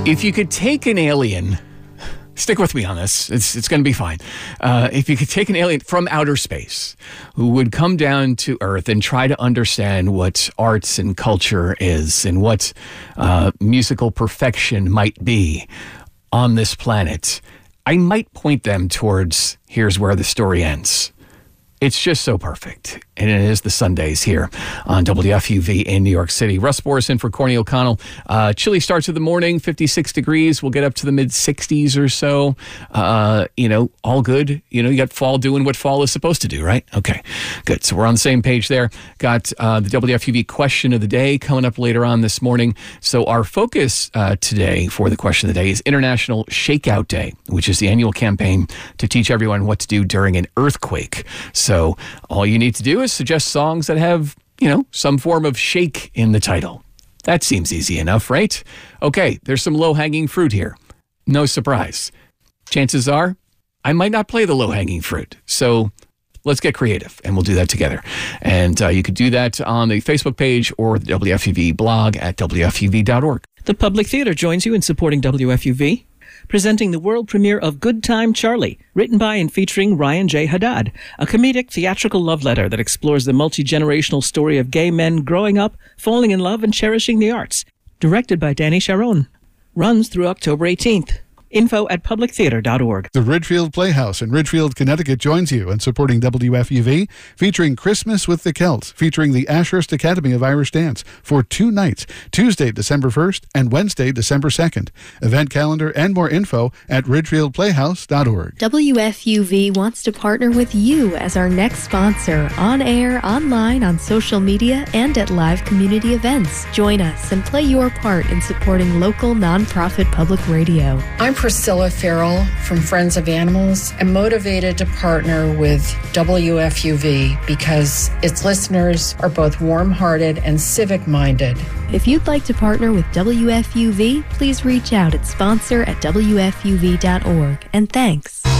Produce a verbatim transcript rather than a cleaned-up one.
If you could take an alien, stick with me on this, it's it's going to be fine. Uh, if you could take an alien from outer space who would come down to Earth and try to understand what arts and culture is and what uh, musical perfection might be on this planet, I might point them towards Here's Where the Story Ends. It's just so perfect. And it is the Sundays here on W F U V in New York City. Russ Borison for Courtney O'Connell. Uh, chilly starts of the morning, fifty-six degrees. We'll get up to the mid sixties or so. Uh, you know, all good. You know, you got fall doing what fall is supposed to do, right? Okay, good. So we're on the same page there. Got uh, the W F U V question of the day coming up later on this morning. So our focus uh, today for the question of the day is International Shakeout Day, which is the annual campaign to teach everyone what to do during an earthquake. So all you need to do is suggest songs that have, you know, some form of shake in the title. That seems easy enough, right? Okay, there's some low-hanging fruit here. No surprise. Chances are, I might not play the low-hanging fruit. So let's get creative, and we'll do that together. And uh, you could do that on the Facebook page or the W F U V blog at W F U V dot org. The Public Theater joins you in supporting W F U V. Presenting the world premiere of Good Time Charlie, written by and featuring Ryan J. Haddad, a comedic theatrical love letter that explores the multi-generational story of gay men growing up, falling in love, and cherishing the arts. Directed by Danny Sharon. Runs through October eighteenth. Info at public theater dot org. The Ridgefield Playhouse in Ridgefield, Connecticut joins you in supporting W F U V, featuring Christmas with the Celts, featuring the Ashurst Academy of Irish Dance for two nights, Tuesday, December first and Wednesday, December second. Event calendar and more info at ridgefield playhouse dot org. W F U V wants to partner with you as our next sponsor, on air, online, on social media, and at live community events. Join us and play your part in supporting local nonprofit public radio. I'm Priscilla Farrell from Friends of Animals. I'm motivated to partner with W F U V because its listeners are both warm-hearted and civic-minded. If you'd like to partner with W F U V, please reach out at sponsor at W F U V dot org. And thanks.